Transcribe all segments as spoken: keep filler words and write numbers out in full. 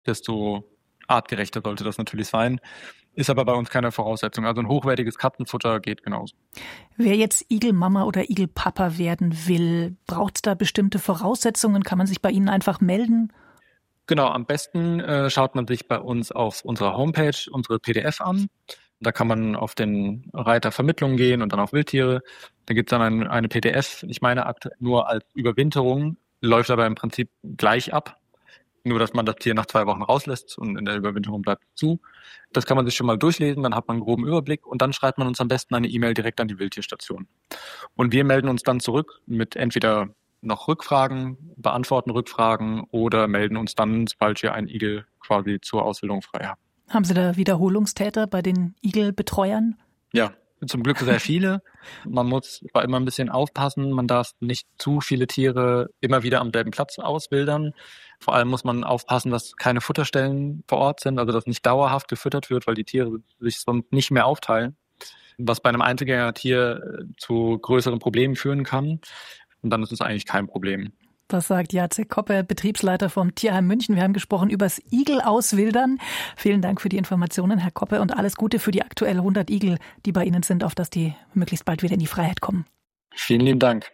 desto artgerechter sollte das natürlich sein. Ist aber bei uns keine Voraussetzung. Also ein hochwertiges Katzenfutter geht genauso. Wer jetzt Igelmama oder Igelpapa werden will, braucht es da bestimmte Voraussetzungen? Kann man sich bei Ihnen einfach melden? Genau, am besten äh, schaut man sich bei uns auf unserer Homepage unsere P D F an. Da kann man auf den Reiter Vermittlung gehen und dann auf Wildtiere. Da gibt es dann ein, eine P D F. Ich meine, aktuell nur als Überwinterung, läuft aber im Prinzip gleich ab. Nur, dass man das Tier nach zwei Wochen rauslässt und in der Überwinterung bleibt zu. Das kann man sich schon mal durchlesen, dann hat man einen groben Überblick und dann schreibt man uns am besten eine E-Mail direkt an die Wildtierstation. Und wir melden uns dann zurück mit entweder noch Rückfragen, beantworten Rückfragen oder melden uns dann, sobald wir einen Igel quasi zur Ausbildung frei haben. Haben Sie da Wiederholungstäter bei den Igelbetreuern? Ja, zum Glück sehr viele. Man muss aber immer ein bisschen aufpassen. Man darf nicht zu viele Tiere immer wieder am selben Platz auswildern. Vor allem muss man aufpassen, dass keine Futterstellen vor Ort sind, also dass nicht dauerhaft gefüttert wird, weil die Tiere sich sonst nicht mehr aufteilen, was bei einem Einzelgängertier zu größeren Problemen führen kann. Und dann ist es eigentlich kein Problem. Das sagt Jacek Koppe, Betriebsleiter vom Tierheim München. Wir haben gesprochen übers Igelauswildern. Vielen Dank für die Informationen, Herr Koppe, und alles Gute für die aktuell hundert Igel, die bei Ihnen sind, auf dass die möglichst bald wieder in die Freiheit kommen. Vielen lieben Dank.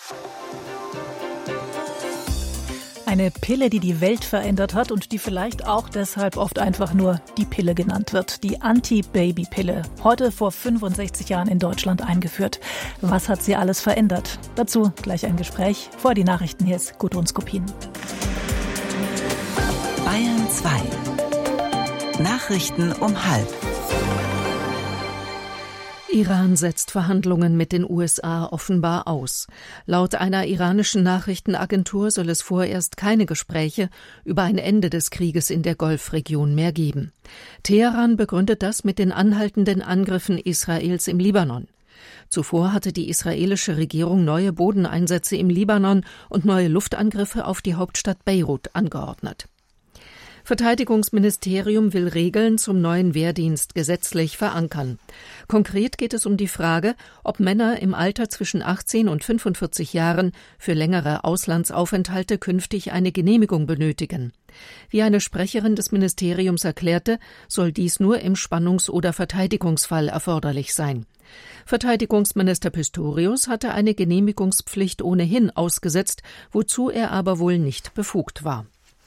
Eine Pille, die die Welt verändert hat und die vielleicht auch deshalb oft einfach nur die Pille genannt wird. Die Anti-Baby-Pille. Heute vor fünfundsechzig Jahren in Deutschland eingeführt. Was hat sie alles verändert? Dazu gleich ein Gespräch. Vor die Nachrichten, hier ist Gudrun Skopin. Bayern zwei. Nachrichten um halb. Iran setzt Verhandlungen mit den U S A offenbar aus. Laut einer iranischen Nachrichtenagentur soll es vorerst keine Gespräche über ein Ende des Krieges in der Golfregion mehr geben. Teheran begründet das mit den anhaltenden Angriffen Israels im Libanon. Zuvor hatte die israelische Regierung neue Bodeneinsätze im Libanon und neue Luftangriffe auf die Hauptstadt Beirut angeordnet. Verteidigungsministerium will Regeln zum neuen Wehrdienst gesetzlich verankern. Konkret geht es um die Frage, ob Männer im Alter zwischen achtzehn und fünfundvierzig Jahren für längere Auslandsaufenthalte künftig eine Genehmigung benötigen. Wie eine Sprecherin des Ministeriums erklärte, soll dies nur im Spannungs- oder Verteidigungsfall erforderlich sein. Verteidigungsminister Pistorius hatte eine Genehmigungspflicht ohnehin ausgesetzt, wozu er aber wohl nicht befugt war.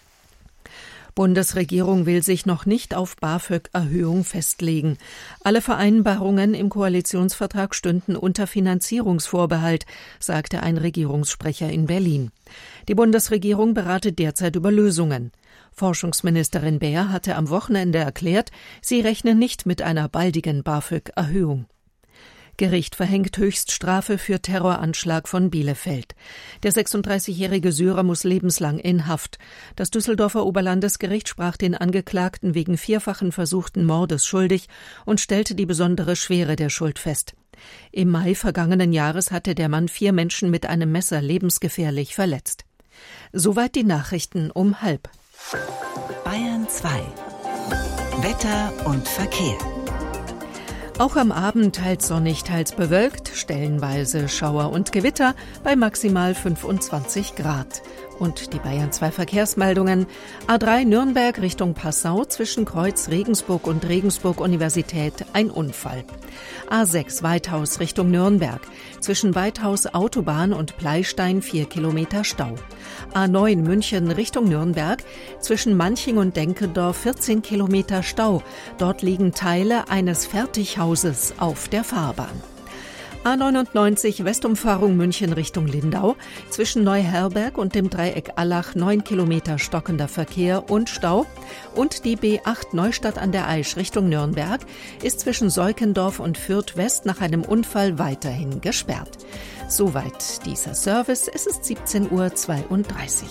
Bundesregierung will sich noch nicht auf BAföG-Erhöhung festlegen. Alle Vereinbarungen im Koalitionsvertrag stünden unter Finanzierungsvorbehalt, sagte ein Regierungssprecher in Berlin. Die Bundesregierung berate derzeit über Lösungen. Forschungsministerin Baer hatte am Wochenende erklärt, sie rechne nicht mit einer baldigen BAföG-Erhöhung. Gericht verhängt Höchststrafe für Terroranschlag von Bielefeld. Der sechsunddreißigjährige Syrer muss lebenslang in Haft. Das Düsseldorfer Oberlandesgericht sprach den Angeklagten wegen vierfachen versuchten Mordes schuldig und stellte die besondere Schwere der Schuld fest. Im Mai vergangenen Jahres hatte der Mann vier Menschen mit einem Messer lebensgefährlich verletzt. Soweit die Nachrichten um halb. Bayern zwei. Wetter und Verkehr. Auch am Abend teils sonnig, teils bewölkt, stellenweise Schauer und Gewitter bei maximal fünfundzwanzig Grad. Und die Bayern zwei Verkehrsmeldungen. A drei Nürnberg Richtung Passau zwischen Kreuz Regensburg und Regensburg Universität ein Unfall. A sechs Weithaus Richtung Nürnberg. Zwischen Weithaus Autobahn und Pleistein vier Kilometer Stau. A neun München Richtung Nürnberg. Zwischen Manching und Denkendorf vierzehn Kilometer Stau. Dort liegen Teile eines Fertighauses auf der Fahrbahn. A neunundneunzig Westumfahrung München Richtung Lindau. Zwischen Neuherberg und dem Dreieck Allach neun Kilometer stockender Verkehr und Stau. Und die B acht Neustadt an der Aisch Richtung Nürnberg ist zwischen Seukendorf und Fürth West nach einem Unfall weiterhin gesperrt. Soweit dieser Service. Es ist siebzehn Uhr zweiunddreißig.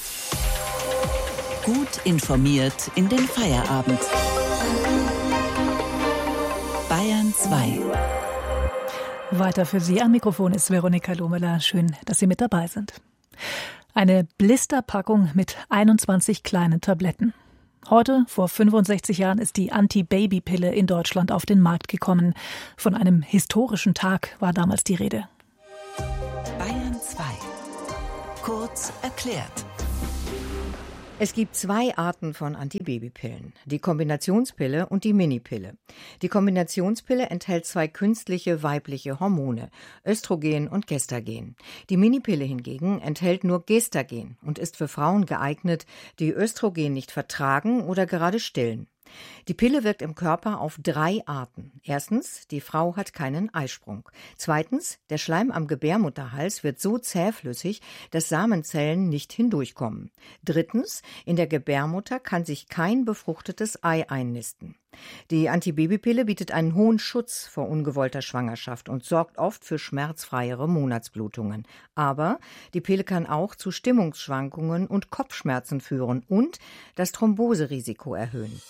Gut informiert in den Feierabend. Bayern zwei. Weiter für Sie am Mikrofon ist Veronika Lohmüller. Schön, dass Sie mit dabei sind. Eine Blisterpackung mit einundzwanzig kleinen Tabletten. Heute, vor fünfundsechzig Jahren, ist die Anti-Baby-Pille in Deutschland auf den Markt gekommen. Von einem historischen Tag war damals die Rede. Bayern zwei. Kurz erklärt. Es gibt zwei Arten von Antibabypillen, die Kombinationspille und die Minipille. Die Kombinationspille enthält zwei künstliche weibliche Hormone, Östrogen und Gestagen. Die Minipille hingegen enthält nur Gestagen und ist für Frauen geeignet, die Östrogen nicht vertragen oder gerade stillen. Die Pille wirkt im Körper auf drei Arten. Erstens, die Frau hat keinen Eisprung. Zweitens, der Schleim am Gebärmutterhals wird so zähflüssig, dass Samenzellen nicht hindurchkommen. Drittens, in der Gebärmutter kann sich kein befruchtetes Ei einnisten. Die Antibabypille bietet einen hohen Schutz vor ungewollter Schwangerschaft und sorgt oft für schmerzfreiere Monatsblutungen. Aber die Pille kann auch zu Stimmungsschwankungen und Kopfschmerzen führen und das Thromboserisiko erhöhen.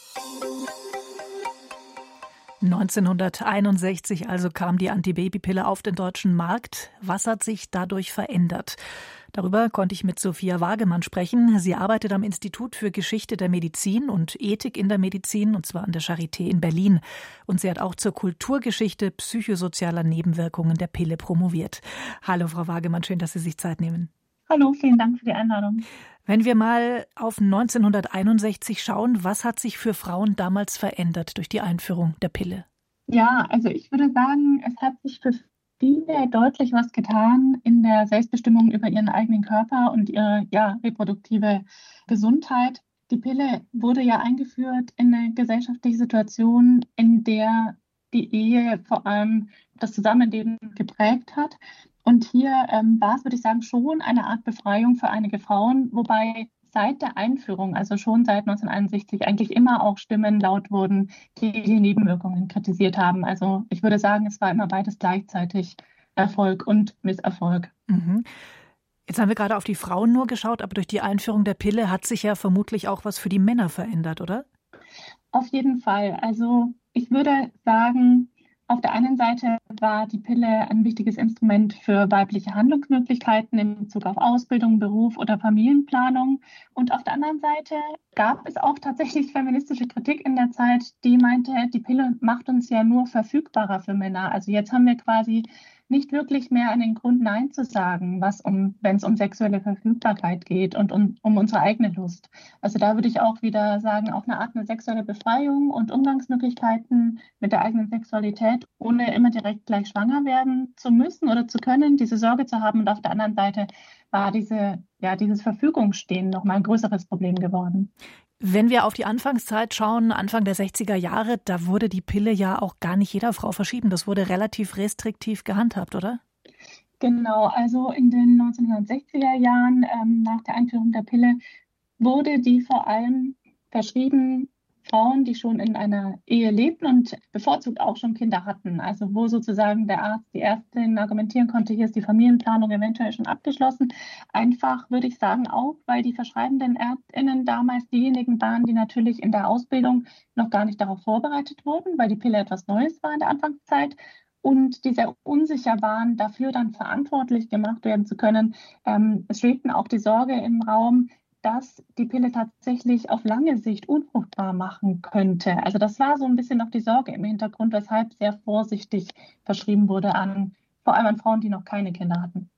neunzehnhunderteinundsechzig also kam die Antibabypille auf den deutschen Markt. Was hat sich dadurch verändert? Darüber konnte ich mit Sophia Wagemann sprechen. Sie arbeitet am Institut für Geschichte der Medizin und Ethik in der Medizin, und zwar an der Charité in Berlin. Und sie hat auch zur Kulturgeschichte psychosozialer Nebenwirkungen der Pille promoviert. Hallo Frau Wagemann, schön, dass Sie sich Zeit nehmen. Hallo, vielen Dank für die Einladung. Wenn wir mal auf neunzehnhunderteinundsechzig schauen, was hat sich für Frauen damals verändert durch die Einführung der Pille? Ja, also ich würde sagen, es hat sich für viele deutlich was getan in der Selbstbestimmung über ihren eigenen Körper und ihre ja, reproduktive Gesundheit. Die Pille wurde ja eingeführt in eine gesellschaftliche Situation, in der die Ehe vor allem das Zusammenleben geprägt hat. Und hier ähm, war es, würde ich sagen, schon eine Art Befreiung für einige Frauen, wobei seit der Einführung, also schon seit neunzehnhunderteinundsechzig, eigentlich immer auch Stimmen laut wurden, die die Nebenwirkungen kritisiert haben. Also ich würde sagen, es war immer beides gleichzeitig Erfolg und Misserfolg. Mhm. Jetzt haben wir gerade auf die Frauen nur geschaut, aber durch die Einführung der Pille hat sich ja vermutlich auch was für die Männer verändert, oder? Auf jeden Fall. Also ich würde sagen, auf der einen Seite war die Pille ein wichtiges Instrument für weibliche Handlungsmöglichkeiten in Bezug auf Ausbildung, Beruf oder Familienplanung. Und auf der anderen Seite gab es auch tatsächlich feministische Kritik in der Zeit, die meinte, die Pille macht uns ja nur verfügbarer für Männer. Also jetzt haben wir quasi nicht wirklich mehr einen Grund, Nein zu sagen, was um, wenn es um sexuelle Verfügbarkeit geht und um, um unsere eigene Lust. Also da würde ich auch wieder sagen, auch eine Art eine sexuelle Befreiung und Umgangsmöglichkeiten mit der eigenen Sexualität, ohne immer direkt gleich schwanger werden zu müssen oder zu können, diese Sorge zu haben. Und auf der anderen Seite war diese, ja, dieses Verfügungsstehen nochmal ein größeres Problem geworden. Wenn wir auf die Anfangszeit schauen, Anfang der sechziger Jahre, da wurde die Pille ja auch gar nicht jeder Frau verschrieben. Das wurde relativ restriktiv gehandhabt, oder? Genau, also in den neunzehnhundertsechziger Jahren ähm, nach der Einführung der Pille wurde die vor allem verschrieben Frauen, die schon in einer Ehe lebten und bevorzugt auch schon Kinder hatten. Also wo sozusagen der Arzt, die Ärztin argumentieren konnte, hier ist die Familienplanung eventuell schon abgeschlossen. Einfach würde ich sagen auch, weil die verschreibenden ÄrztInnen damals diejenigen waren, die natürlich in der Ausbildung noch gar nicht darauf vorbereitet wurden, weil die Pille etwas Neues war in der Anfangszeit. Und die sehr unsicher waren, dafür dann verantwortlich gemacht werden zu können. Ähm, es schwebten auch die Sorge im Raum, dass die Pille tatsächlich auf lange Sicht unfruchtbar machen könnte. Also das war so ein bisschen noch die Sorge im Hintergrund, weshalb sehr vorsichtig verschrieben wurde, an vor allem an Frauen, die noch keine Kinder hatten.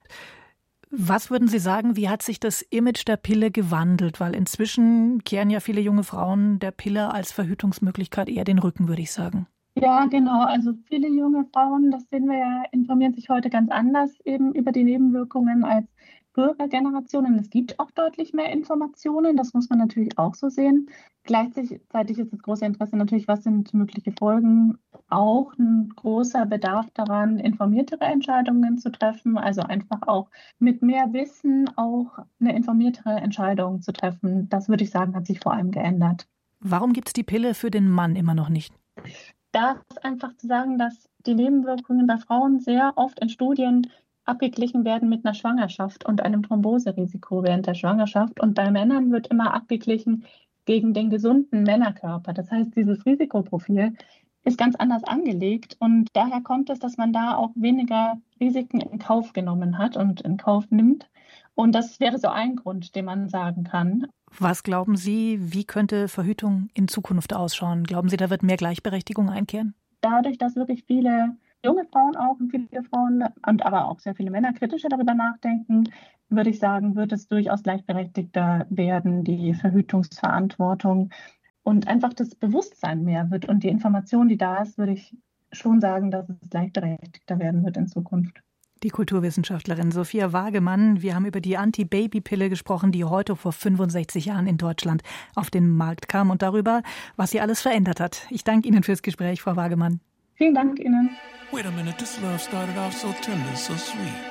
Was würden Sie sagen, wie hat sich das Image der Pille gewandelt? Weil inzwischen kehren ja viele junge Frauen der Pille als Verhütungsmöglichkeit eher den Rücken, würde ich sagen. Ja, genau. Also viele junge Frauen, das sehen wir ja, informieren sich heute ganz anders eben über die Nebenwirkungen als frühere Generationen. Es gibt auch deutlich mehr Informationen, das muss man natürlich auch so sehen. Gleichzeitig ist das große Interesse natürlich, was sind mögliche Folgen, auch ein großer Bedarf daran, informiertere Entscheidungen zu treffen, also einfach auch mit mehr Wissen auch eine informiertere Entscheidung zu treffen. Das würde ich sagen, hat sich vor allem geändert. Warum gibt es die Pille für den Mann immer noch nicht? Da ist einfach zu sagen, dass die Nebenwirkungen bei Frauen sehr oft in Studien abgeglichen werden mit einer Schwangerschaft und einem Thromboserisiko während der Schwangerschaft. Und bei Männern wird immer abgeglichen gegen den gesunden Männerkörper. Das heißt, dieses Risikoprofil ist ganz anders angelegt. Und daher kommt es, dass man da auch weniger Risiken in Kauf genommen hat und in Kauf nimmt. Und das wäre so ein Grund, den man sagen kann. Was glauben Sie, wie könnte Verhütung in Zukunft ausschauen? Glauben Sie, da wird mehr Gleichberechtigung einkehren? Dadurch, dass wirklich viele junge Frauen auch und viele Frauen und aber auch sehr viele Männer kritischer darüber nachdenken, würde ich sagen, wird es durchaus gleichberechtigter werden, die Verhütungsverantwortung und einfach das Bewusstsein mehr wird. Und die Information, die da ist, würde ich schon sagen, dass es gleichberechtigter werden wird in Zukunft. Die Kulturwissenschaftlerin Sophia Wagemann. Wir haben über die Anti-Baby-Pille gesprochen, die heute vor fünfundsechzig Jahren in Deutschland auf den Markt kam und darüber, was sie alles verändert hat. Ich danke Ihnen fürs Gespräch, Frau Wagemann. Vielen Dank Ihnen. Wait a minute, this love started off so tender, so sweet.